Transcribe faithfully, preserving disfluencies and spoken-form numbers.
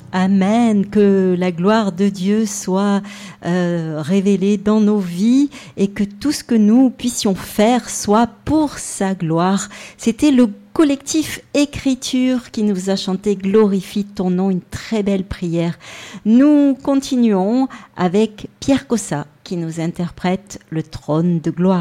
Amen, que la gloire de Dieu soit euh, révélée dans nos vies et que tout ce que nous puissions faire soit pour sa gloire. C'était le collectif Écriture qui nous a chanté « Glorifie ton nom », une très belle prière. Nous continuons avec Pierre Cossa qui nous interprète « Le trône de gloire ».